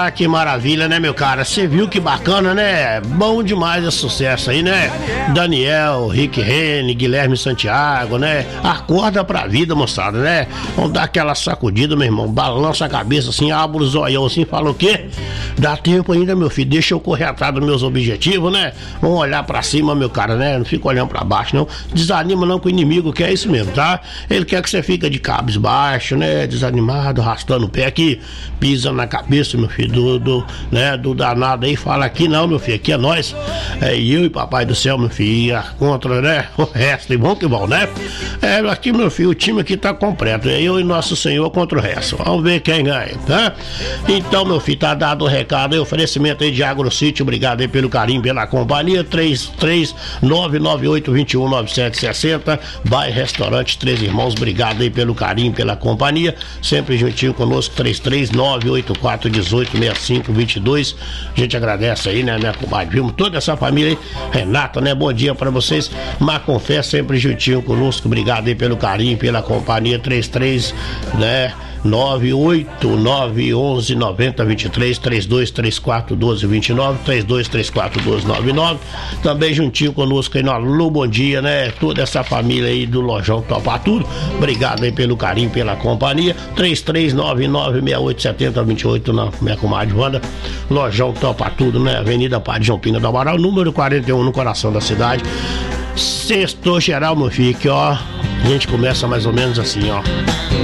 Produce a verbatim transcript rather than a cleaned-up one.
Ah, que maravilha, né, meu cara? Você viu que bacana, né? Bom demais esse sucesso aí, né? Daniel, Rick Rene, Guilherme Santiago, né? Acorda pra vida, moçada, né? Vamos dar aquela sacudida, meu irmão. Balança a cabeça assim, abre o zoião assim, fala o quê? Dá tempo ainda, meu filho. Deixa eu correr atrás dos meus objetivos, né? Vamos olhar pra cima, meu cara, né? Não fica olhando pra baixo, não. Desanima não com o inimigo, que é isso mesmo, tá? Ele quer que você fique de cabos baixo, né? Desanimado, arrastando o pé aqui, pisa na cabeça, meu filho, do, do, né? Do danado aí. Fala aqui não, meu filho. Aqui é nós. É eu e papai do céu, meu filho. E contra, né? O resto. E bom que bom, né? É, aqui, meu filho, o time aqui tá completo. É eu e nosso Senhor contra o resto. Vamos ver quem ganha, tá? Então, meu filho, tá dado o recado aí, oferecimento aí de AgroCity, obrigado aí pelo carinho, pela companhia, três três nove nove oito dois um nove sete seis zero, Bairro Restaurante Três Irmãos, obrigado aí pelo carinho, pela companhia, sempre juntinho conosco, três três nove oito quatro um oito seis cinco dois dois, a gente agradece aí, né, minha comadre, vimos toda essa família aí, Renata, né, bom dia pra vocês, Macofé sempre juntinho conosco, obrigado aí pelo carinho, pela companhia, três três, né, nove oito nove um um nove zero dois três, três dois três quatro um dois dois nove, três dois três quatro dois nove nove, também juntinho conosco aí no Alô, bom dia, né, toda essa família aí do Lojão Topa Tudo, obrigado aí pelo carinho, pela companhia, três três nove nove seis oito sete zero dois oito, na minha comadre Wanda, Lojão Topa Tudo, né, Avenida Padre João Pina do Amaral, número quarenta e um, no coração da cidade. Sextou geral, meu filho, que ó, a gente começa mais ou menos assim, ó.